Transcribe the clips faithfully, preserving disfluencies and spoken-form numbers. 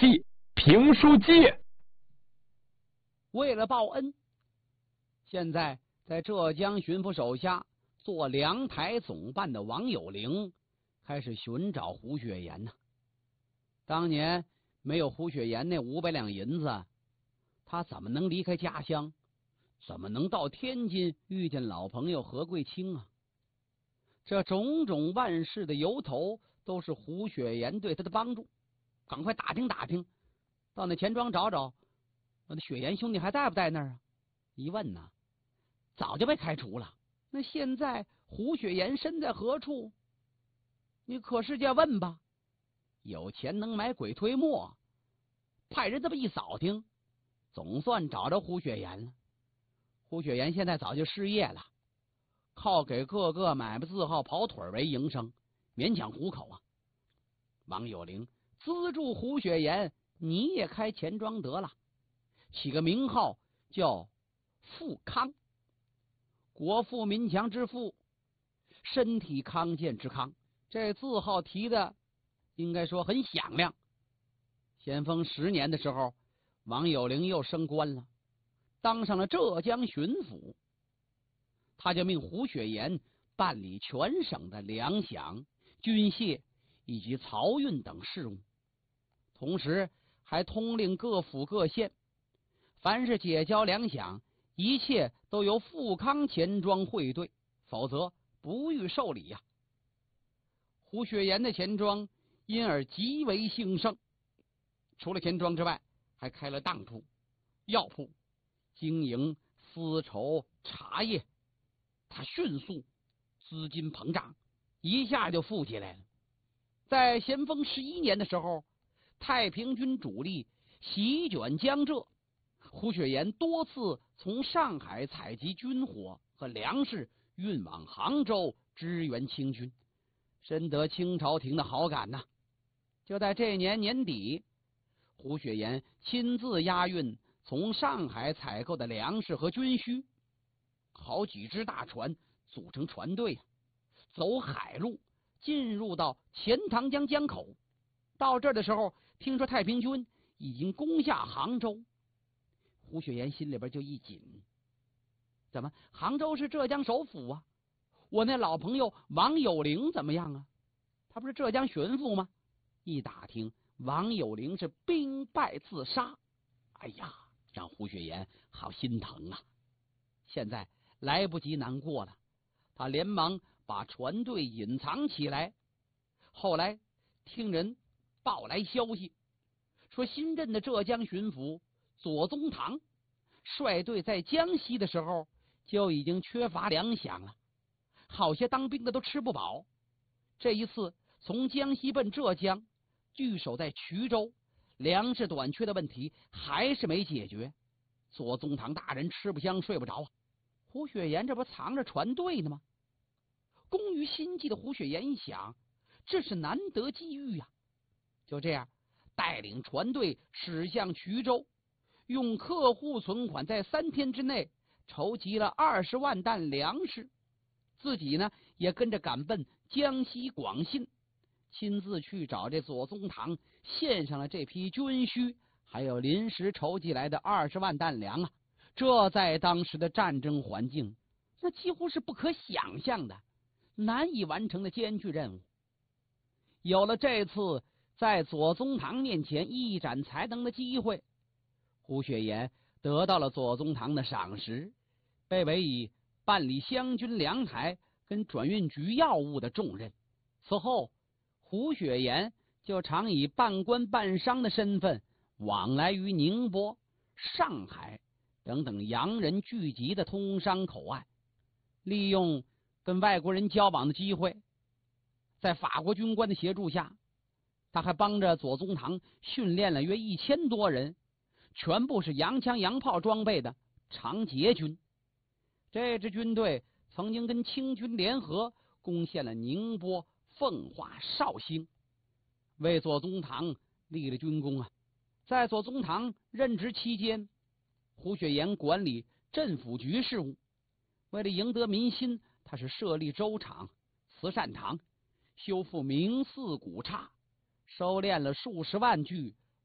气评书界。 为了报恩，现在在浙江巡抚手下做粮台总办的王有龄开始寻找胡雪岩呢。当年没有胡雪岩那五百两银子，他怎么能离开家乡？怎么能到天津遇见老朋友何桂清啊？这种种万事的由头都是胡雪岩对他的帮助。赶快打听打听，到那钱庄找找，我的雪岩兄弟还在不在那儿啊？一问呢，早就被开除了。那现在胡雪岩身在何处？你可是这问吧。有钱能买鬼推磨，派人这么一扫听，总算找着胡雪岩了。胡雪岩现在早就失业了，靠给各个买卖字号跑腿为营生，勉强糊口啊。王有龄资助胡雪岩，你也开钱庄得了，起个名号叫富康，国富民强之富，身体康健之康。这字号提的应该说很响亮。咸丰十年的时候，王有龄又升官了，当上了浙江巡抚。他就命胡雪岩办理全省的粮饷、军械以及漕运等事务，同时还通令各府各县，凡是解交粮饷，一切都由富康钱庄汇兑，否则不予受理呀、啊。胡雪岩的钱庄因而极为兴盛，除了钱庄之外，还开了当铺、药铺，经营丝绸、茶叶。他迅速资金膨胀，一下就富起来了。在咸丰十一年的时候，太平军主力席卷江浙，胡雪岩多次从上海采集军火和粮食运往杭州支援清军，深得清朝廷的好感呐、啊。就在这年年底，胡雪岩亲自押运从上海采购的粮食和军需，好几只大船组成船队，走海路进入到钱塘江江口。到这儿的时候，听说太平军已经攻下杭州，胡雪岩心里边就一紧，怎么杭州是浙江首府啊？我那老朋友王有龄怎么样啊？他不是浙江巡抚吗？一打听，王有龄是兵败自杀。哎呀，让胡雪岩好心疼啊！现在来不及难过了，他连忙把船队隐藏起来。后来听人报来消息，说新任的浙江巡抚左宗棠率队在江西的时候就已经缺乏粮饷了，好些当兵的都吃不饱。这一次从江西奔浙江，据守在衢州，粮食短缺的问题还是没解决。左宗棠大人吃不香睡不着啊。胡雪岩这不藏着船队呢吗？工于心计的胡雪岩一想，这是难得机遇呀、啊！就这样带领船队驶向衢州，用客户存款在三天之内筹集了二十万担粮食，自己呢也跟着赶奔江西广信，亲自去找这左宗棠献上了这批军需，还有临时筹集来的二十万担粮啊！这在当时的战争环境，那几乎是不可想象的、难以完成的艰巨任务。有了这次在左宗棠面前一展才能的机会，胡雪岩得到了左宗棠的赏识，被委以办理湘军粮台跟转运局要务的重任。此后，胡雪岩就常以办官办商的身份往来于宁波、上海等等洋人聚集的通商口岸，利用跟外国人交往的机会，在法国军官的协助下，他还帮着左宗棠训练了约一千多人，全部是洋枪洋炮装备的长捷军。这支军队曾经跟清军联合，攻陷了宁波、奉化、绍兴，为左宗棠立了军功啊！在左宗棠任职期间，胡雪岩管理镇抚局事务，为了赢得民心，他是设立粥厂、慈善堂，修复名寺古刹，收敛了数十万具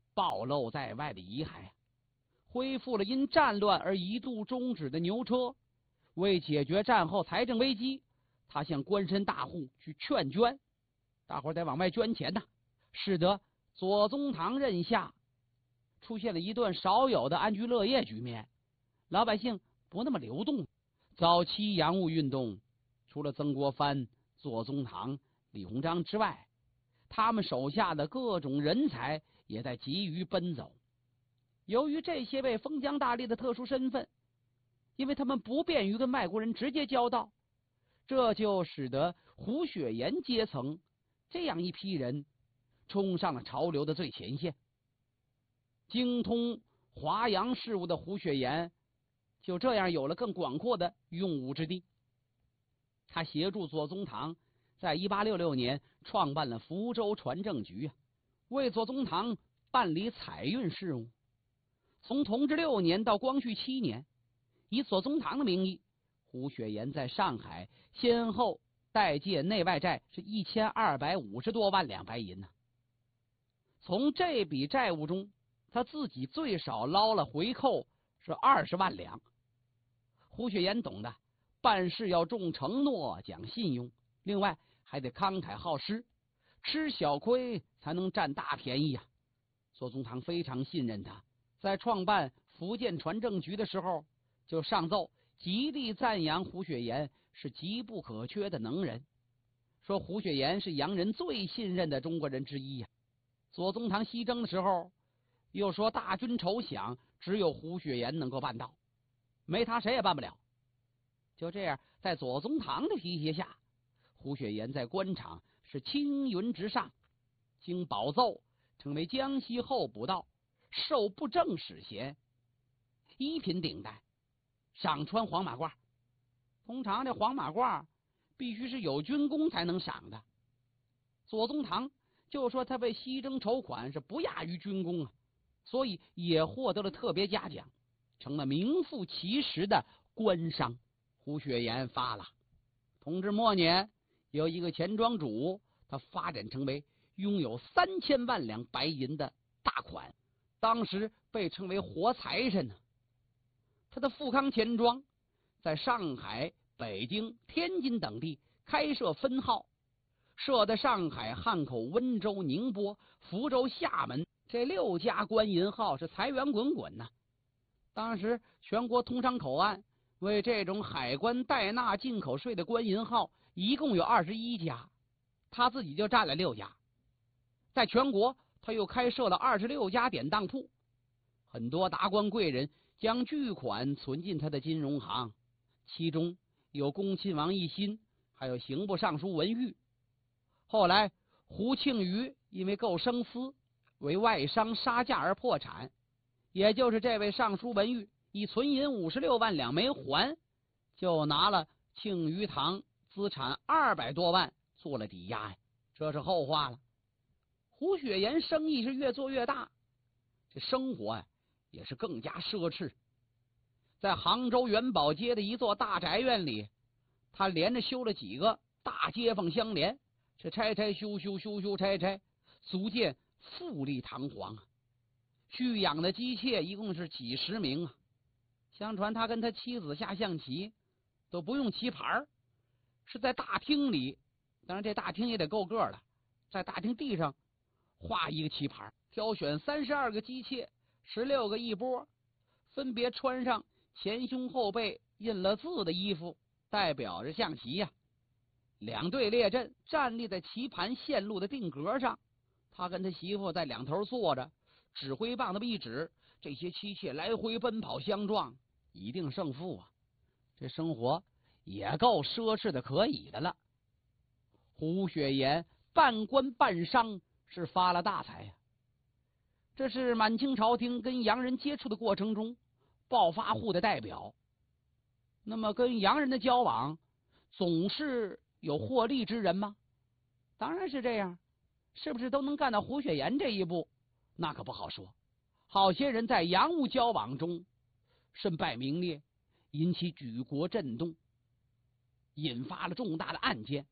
暴露在外的遗骸，恢复了因战乱而一度终止的牛车。为解决战后财政危机，他向官绅大户去劝捐，大伙儿得往外捐钱呐，使得左宗棠任下出现了一段少有的安居乐业局面，老百姓不那么流动。早期洋务运动，除了曾国藩、左宗棠、李鸿章之外，他们手下的各种人才也在急于奔走。由于这些位封疆大吏的特殊身份，因为他们不便于跟外国人直接交道，这就使得胡雪岩阶层这样一批人冲上了潮流的最前线。精通华洋事务的胡雪岩就这样有了更广阔的用武之地。他协助左宗棠在一八六六年创办了福州船政局，为左宗棠办理采运事务。从同治六年到光绪七年，以左宗棠的名义，胡雪岩在上海先后代借内外债是一千二百五十多万两白银呢。从这笔债务中，他自己最少捞了回扣是二十万两。胡雪岩懂得办事要重承诺、讲信用，另外还得慷慨好施，吃小亏才能占大便宜啊。左宗棠非常信任他，在创办福建船政局的时候，就上奏极力赞扬胡雪岩是极不可缺的能人，说胡雪岩是洋人最信任的中国人之一呀、啊。左宗棠西征的时候，又说大军筹饷只有胡雪岩能够办到，没他谁也办不了。就这样，在左宗棠的提携下，胡雪岩在官场是青云直上，经保奏成为江西候补道，授布政使衔，一品顶戴，赏穿黄马褂。通常这黄马褂必须是有军功才能赏的，左宗棠就说他为西征筹款是不亚于军功啊，所以也获得了特别嘉奖，成了名副其实的官商。胡雪岩发了。同治末年，有一个钱庄主，他发展成为拥有三千万两白银的大款，当时被称为活财神呢。他的富康钱庄在上海、北京、天津等地开设分号，设在上海、汉口、温州、宁波、福州、厦门这六家官银号是财源滚滚呐。当时全国通商口岸为这种海关代纳进口税的官银号一共有二十一家，他自己就占了六家。在全国他又开设了二十六家典当铺，很多达官贵人将巨款存进他的金融行，其中有恭亲王奕欣，还有刑部尚书文玉。后来胡庆余因为购生丝为外商杀价而破产，也就是这位尚书文玉以存银五十六万两没还，就拿了庆余堂资产二百多万做了抵押呀，这是后话了。胡雪岩生意是越做越大，这生活呀、啊、也是更加奢侈。在杭州元宝街的一座大宅院里，他连着修了几个大街坊相连，是拆拆修修修修拆拆，足见富丽堂皇啊。蓄养的姬妾一共是几十名啊。相传他跟他妻子下象棋都不用棋盘，是在大厅里，当然这大厅也得够个了，在大厅地上画一个棋盘，挑选三十二个姬妾，十六个一波，分别穿上前胸后背印了字的衣服，代表着象棋呀、啊。两队列阵，站立在棋盘线路的定格上，他跟他媳妇在两头坐着，指挥棒那么一指，这些妻妾来回奔跑相撞，一定胜负啊。这生活也够奢侈的可以的了。胡雪岩半官半商，是发了大财呀、啊。这是满清朝廷跟洋人接触的过程中暴发户的代表。那么跟洋人的交往总是有获利之人吗？当然是这样。是不是都能干到胡雪岩这一步？那可不好说。好些人在洋务交往中身败名裂，引起举国震动，引发了重大的案件。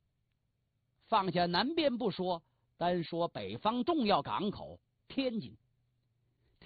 放下南边不说，单说北方重要港口天津，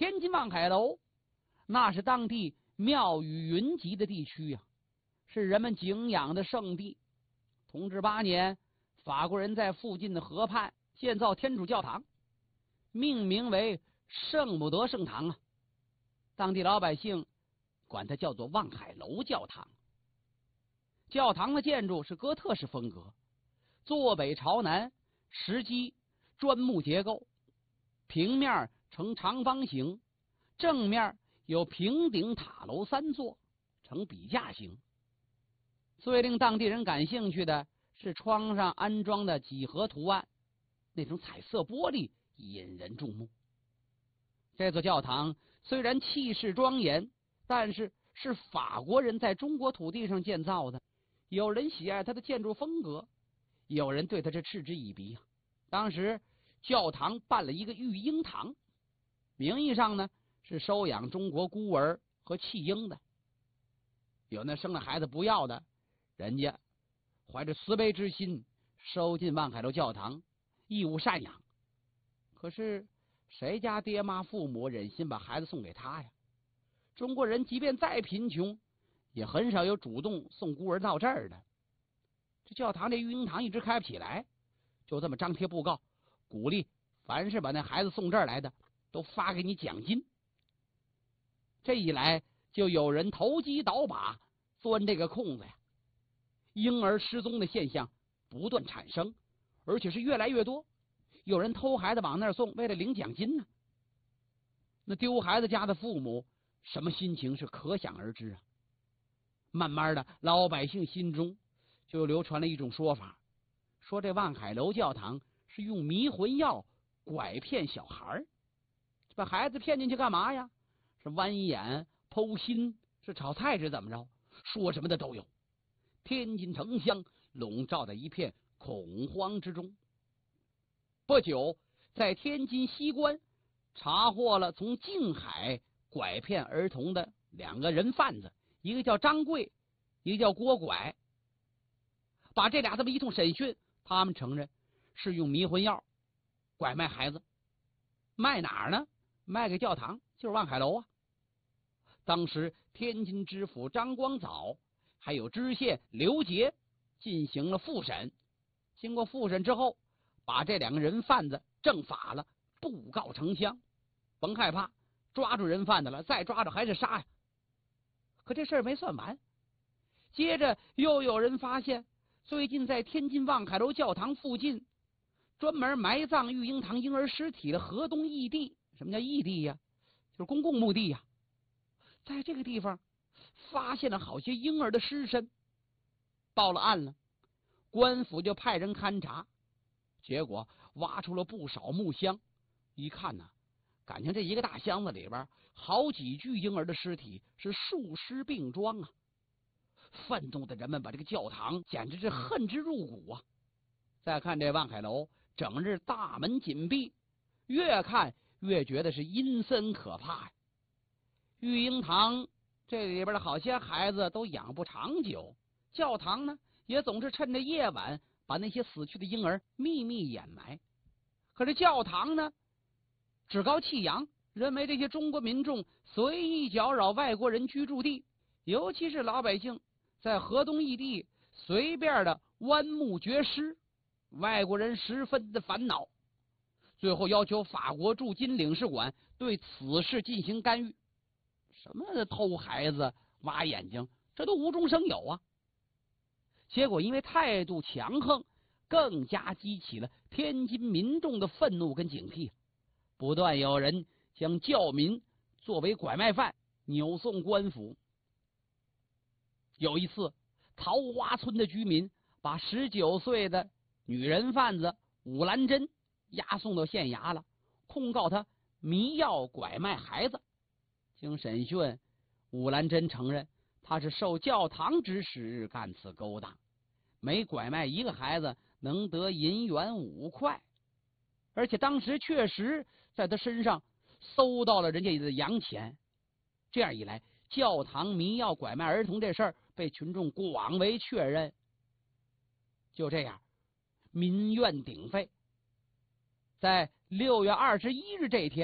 天津望海楼那是当地庙宇云集的地区呀、啊，是人们敬仰的圣地。同治八年，法国人在附近的河畔建造天主教堂，命名为圣母德圣堂啊。当地老百姓管它叫做望海楼教堂。教堂的建筑是哥特式风格，坐北朝南，石基砖木结构，平面呈长方形，正面有平顶塔楼三座，呈笔架形。最令当地人感兴趣的是窗上安装的几何图案，那种彩色玻璃引人注目。这座教堂虽然气势庄严，但是是法国人在中国土地上建造的，有人喜爱它的建筑风格，有人对它是嗤之以鼻啊。当时教堂办了一个育婴堂，名义上呢是收养中国孤儿和弃婴的，有那生了孩子不要的，人家怀着慈悲之心收进望海楼教堂，义务赡养。可是谁家爹妈父母忍心把孩子送给他呀？中国人即便再贫穷，也很少有主动送孤儿到这儿的。这教堂这育婴堂一直开不起来，就这么张贴布告，鼓励凡是把那孩子送这儿来的都发给你奖金。这一来就有人投机倒把，钻这个空子呀。婴儿失踪的现象不断产生，而且是越来越多。有人偷孩子往那儿送，为了领奖金呢。那丢孩子家的父母什么心情是可想而知啊。慢慢的，老百姓心中就流传了一种说法，说这望海楼教堂是用迷魂药拐骗小孩，把孩子骗进去干嘛呀？是剜眼、剖心，是炒菜是怎么着？说什么的都有。天津城乡笼罩在一片恐慌之中。不久，在天津西关查获了从静海拐骗儿童的两个人贩子，一个叫张贵，一个叫郭拐。把这俩这么一通审讯，他们承认是用迷魂药拐卖孩子，卖哪儿呢？卖给教堂，就是望海楼啊。当时天津知府张光藻还有知县刘杰进行了复审，经过复审之后，把这两个人贩子正法了，布告城乡。甭害怕，抓住人贩子了，再抓住还是杀呀。可这事儿没算完，接着又有人发现，最近在天津望海楼教堂附近专门埋葬育婴堂婴儿尸体的河东义地。什么叫义地呀？就是公共墓地呀。在这个地方发现了好些婴儿的尸身，报了案了，官府就派人勘察，结果挖出了不少木箱，一看呢、啊，感情这一个大箱子里边好几具婴儿的尸体是数尸并装啊。愤怒的人们把这个教堂简直是恨之入骨啊。再看这望海楼，整日大门紧闭，越看越觉得是阴森可怕呀。育婴堂这里边的好些孩子都养不长久，教堂呢也总是趁着夜晚把那些死去的婴儿秘密掩埋。可是教堂呢趾高气扬，认为这些中国民众随意搅扰外国人居住地，尤其是老百姓在河东义地随便的剜目掘尸，外国人十分的烦恼，最后要求法国驻金领事馆对此事进行干预。什么偷孩子、挖眼睛，这都无中生有啊。结果因为态度强横，更加激起了天津民众的愤怒跟警惕，不断有人将教民作为拐卖犯扭送官府。有一次，桃花村的居民把十九岁的女人贩子武兰珍押送到县衙了，控告他迷药拐卖孩子。经审讯，武兰珍承认他是受教堂指使干此勾当，每拐卖一个孩子能得银元五块，而且当时确实在他身上搜到了人家的洋钱。这样一来，教堂迷药拐卖儿童这事儿被群众广为确认。就这样，民怨鼎沸。在六月二十一日这一天，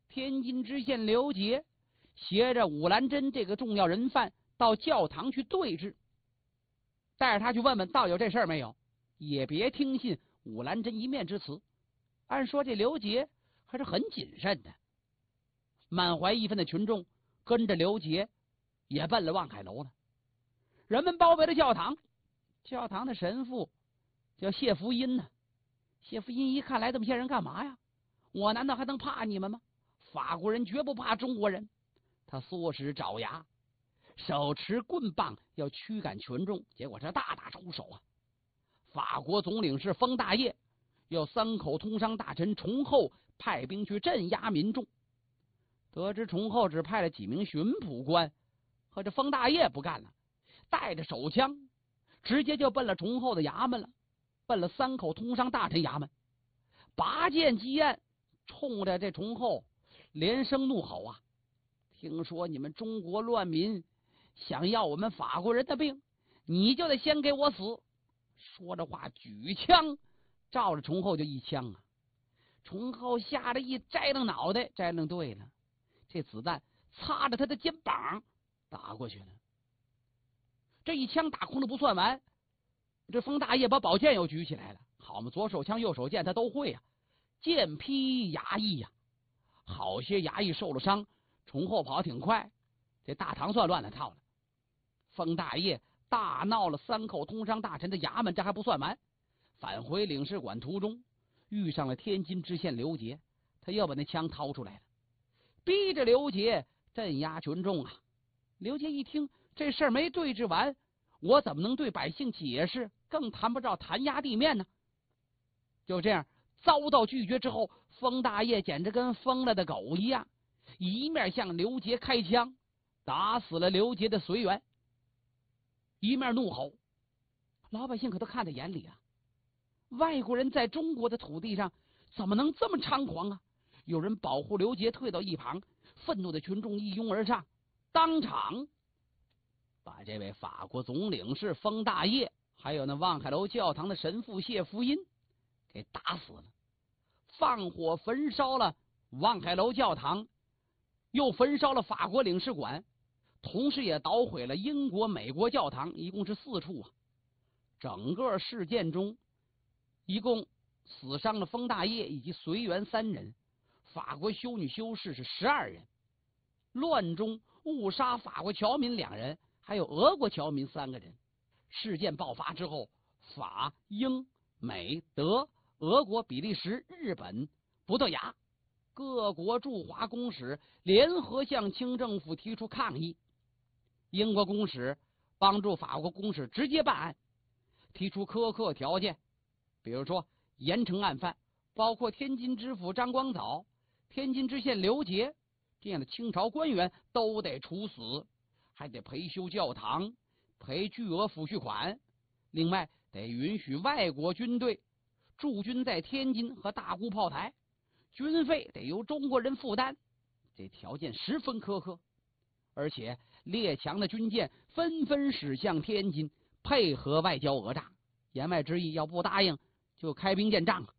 天津知县刘杰携着武兰珍这个重要人犯到教堂去对质，带着他去问问到底有这事儿没有，也别听信武兰珍一面之词。按说这刘杰还是很谨慎的。满怀义愤的群众跟着刘杰也奔了望海楼了。人们包围了教堂，教堂的神父叫谢福音呢。谢福音一看来这么些人干嘛呀？我难道还能怕你们吗？法国人绝不怕中国人。他缩使爪牙，手持棍棒要驱赶群众，结果这大打出手啊！法国总领事封大业要三口通商大臣崇厚派兵去镇压民众。得知崇厚只派了几名巡捕官，和这封大业不干了，带着手枪直接就奔了崇厚的衙门了，奔了三口通商大臣衙门，拔剑击案，冲着这崇厚连声怒吼啊！听说你们中国乱民想要我们法国人的命，你就得先给我死！说着话，举枪照着崇厚就一枪啊！崇厚吓得一摘楞脑袋，摘楞对了，这子弹擦着他的肩膀打过去了。这一枪打空了不算完，这封大业把宝剑又举起来了。好嘛，左手枪右手剑他都会啊，剑劈衙役呀、啊，好些衙役受了伤，崇厚跑挺快，这大堂算乱了套了。封大业大闹了三口通商大臣的衙门，这还不算完，返回领事馆途中遇上了天津知县刘杰，他又把那枪掏出来了，逼着刘杰镇压群众啊。刘杰一听这事儿没对峙完，我怎么能对百姓解释，更谈不着弹压地面呢？就这样遭到拒绝之后，封大业简直跟疯了的狗一样，一面向刘杰开枪，打死了刘杰的随员，一面怒吼。老百姓可都看在眼里啊，外国人在中国的土地上怎么能这么猖狂啊？有人保护刘杰退到一旁，愤怒的群众一拥而上，当场把这位法国总领事封大业还有那望海楼教堂的神父谢福音给打死了，放火焚烧了望海楼教堂，又焚烧了法国领事馆，同时也捣毁了英国美国教堂，一共是四处啊。整个事件中一共死伤了封大业以及随员三人，法国修女修士是十二人，乱中误杀法国侨民两人，还有俄国侨民三个人。事件爆发之后，法、英、美、德、俄国、比利时、日本、葡萄牙各国驻华公使联合向清政府提出抗议。英国公使帮助法国公使直接办案，提出苛刻条件，比如说严惩案犯，包括天津知府张光藻、天津知县刘杰这样的清朝官员都得处死，还得赔修教堂，赔巨额抚恤款，另外得允许外国军队驻军在天津和大沽炮台，军费得由中国人负担，这条件十分苛刻。而且列强的军舰纷纷驶向天津，配合外交讹诈，言外之意要不答应就开兵建仗。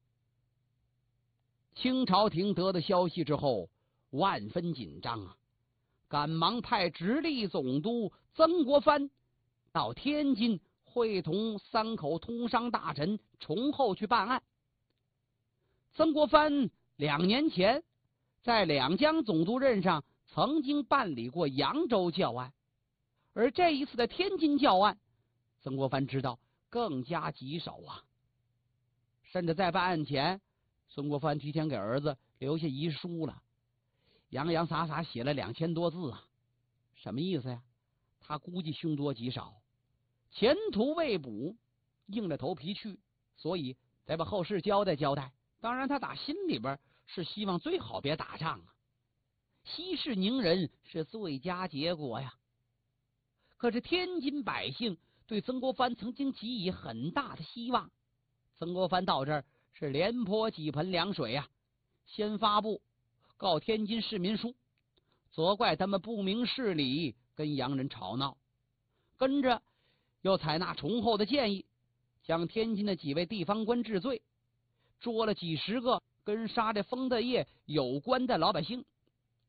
清朝廷得到消息之后万分紧张啊，赶忙派直隶总督曾国藩到天津会同三口通商大臣崇厚去办案。曾国藩两年前在两江总督任上曾经办理过扬州教案，而这一次的天津教案，曾国藩知道更加棘手啊。甚至在办案前，曾国藩提前给儿子留下遗书了，洋洋洒洒写了两千多字啊。什么意思呀？他估计凶多吉少，前途未卜，硬着头皮去，所以得把后事交代交代。当然他打心里边是希望最好别打仗啊，息事宁人是最佳结果呀。可是天津百姓对曾国藩曾经寄予很大的希望，曾国藩到这儿是连泼几盆凉水啊。先发布告天津市民书，责怪他们不明事理，跟洋人吵闹，跟着又采纳崇厚的建议，将天津的几位地方官治罪，捉了几十个跟杀这封大业有关的老百姓，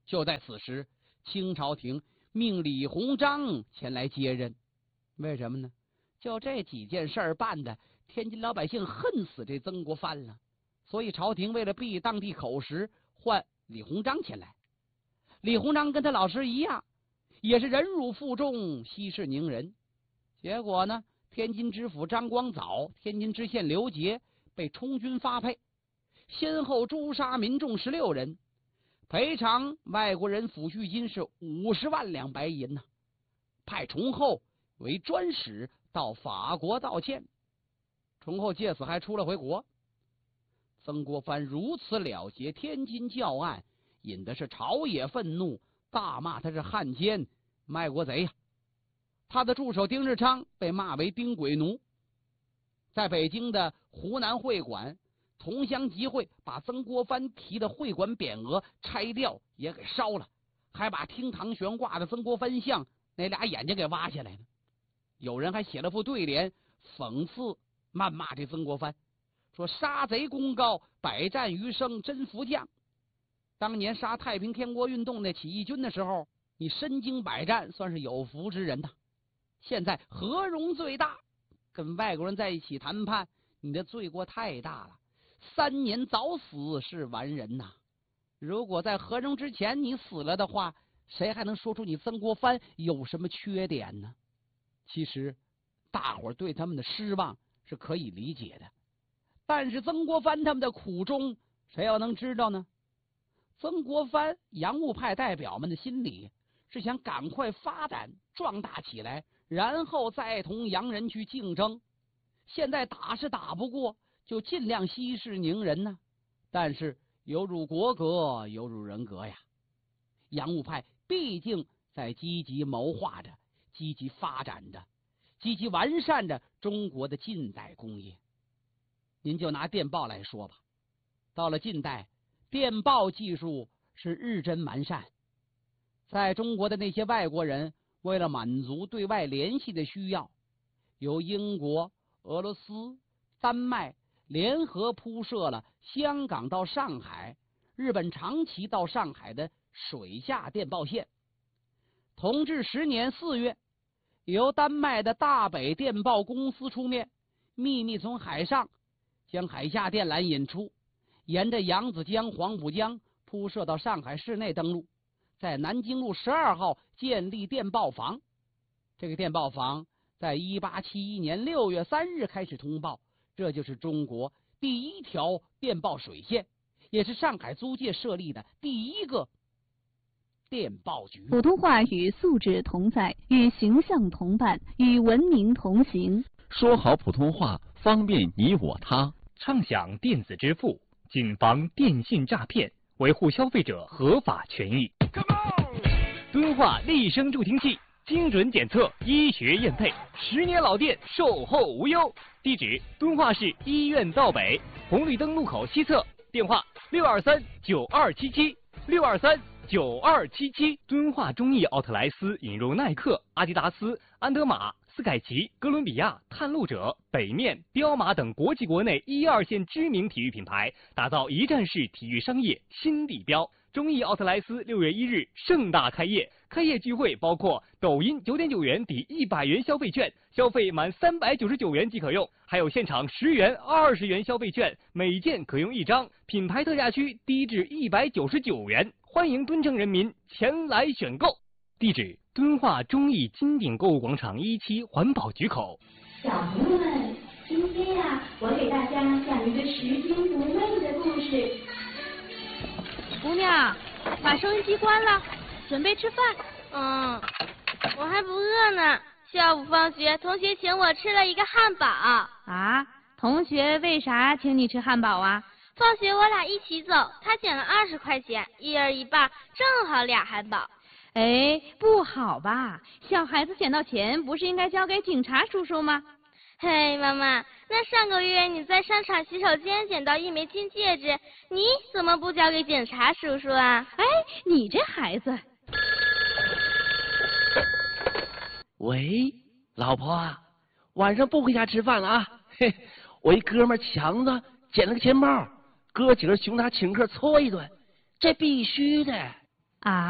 就在此时，清朝廷命李鸿章前来接任。为什么呢？就这几件事儿办的，天津老百姓恨死这曾国藩了。所以朝廷为了避当地口实，换李鸿章前来。李鸿章跟他老师一样，也是忍辱负重，息事宁人。结果呢，天津知府张光藻、天津知县刘杰被充军发配，先后诛杀民众十六人，赔偿外国人抚恤金是五十万两白银呐、啊。派崇厚为专使到法国道歉，崇厚借此还出了回国。曾国藩如此了结天津教案，引的是朝野愤怒，大骂他是汉奸、卖国贼呀、啊。他的助手丁日昌被骂为丁鬼奴。在北京的湖南会馆，同乡集会把曾国藩题的会馆匾额拆掉，也给烧了，还把厅堂悬挂的曾国藩像那俩眼睛给挖下来了。有人还写了副对联，讽刺谩骂这曾国藩，说杀贼功高，百战余生真福将。当年杀太平天国运动那起义军的时候，你身经百战，算是有福之人呐。现在何荣最大，跟外国人在一起谈判，你的罪过太大了，三年早死是完人呐。如果在何荣之前你死了的话，谁还能说出你曾国藩有什么缺点呢？其实大伙儿对他们的失望是可以理解的，但是曾国藩他们的苦衷谁要能知道呢？曾国藩洋务派代表们的心理是想赶快发展壮大起来，然后再同洋人去竞争。现在打是打不过，就尽量息事宁人呢。但是有辱国格，有辱人格呀。洋务派毕竟在积极谋划着，积极发展着，积极完善着中国的近代工业。您就拿电报来说吧，到了近代，电报技术是日臻完善。在中国的那些外国人为了满足对外联系的需要，由英国、俄罗斯、丹麦联合铺设了香港到上海、日本长崎到上海的水下电报线。同治十年四月，由丹麦的大北电报公司出面，秘密从海上将海下电缆引出，沿着扬子江、黄浦江铺设到上海市内登陆，在南京路十二号建立电报房。这个电报房在一八七一年六月三日开始通报，这就是中国第一条电报水线，也是上海租界设立的第一个电报局。 普通话与素质同在，与形象同伴，与文明同行。 说好普通话，方便你我他。 畅享电子支付，谨防电信诈骗，维护消费者合法权益。敦化立声助听器，精准检测，医学验配，十年老店，售后无忧。地址：敦化市医院道北红绿灯路口西侧，电话：六二三九二七七六二三九二七七。敦化中艺奥特莱斯引入耐克、阿迪达斯、安德玛、斯凯奇、哥伦比亚、探路者、北面、彪马等国际国内一二线知名体育品牌，打造一站式体育商业新地标。中艺奥特莱斯六月一日盛大开业，开业聚会包括抖音九点九元抵一百元消费券，消费满三百九十九元即可用，还有现场十元、二十元消费券，每件可用一张，品牌特价区低至一百九十九元，欢迎敦诚人民前来选购。地址：敦化中艺金鼎购物广场一期环保局口。 小朋友们，今天呀、啊，我给大家讲一个拾金不昧的故事。 姑娘，把收音机关了，准备吃饭。 嗯，我还不饿呢。下午放学，同学请我吃了一个汉堡。 啊？同学为啥请你吃汉堡啊？ 放学我俩一起走，他捡了二十块钱，一人一半，正好俩汉堡。 哎，不好吧？小孩子捡到钱不是应该交给警察叔叔吗？ 嘿，妈妈，那上个月你在商场洗手间捡到一枚金戒指，你怎么不交给警察叔叔啊？ 哎，你这孩子。 喂，老婆啊，晚上不回家吃饭了啊？嘿，我一哥们强子捡了个钱包，哥几个熊他请客搓一顿，这必须的。 啊。